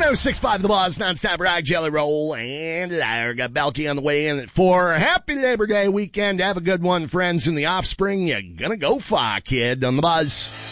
106.5 The Buzz, nonstop rock, jelly roll, and Liar. Got Belky on the way in at 4. Happy Labor Day weekend. Have a good one, friends. In the offspring, you're gonna go far, kid, on The Buzz.